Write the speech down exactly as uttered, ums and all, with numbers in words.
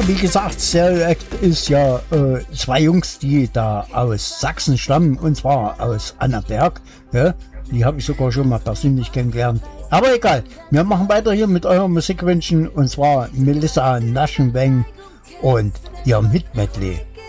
wie gesagt, Stereo Act ist ja äh, zwei Jungs, die da aus Sachsen stammen, und zwar aus Annaberg. Ja? Die habe ich sogar schon mal persönlich kennengelernt. Aber egal, wir machen weiter hier mit eurem Musikwünschen, und zwar Melissa Naschenweng und ihrem Hit-Medley.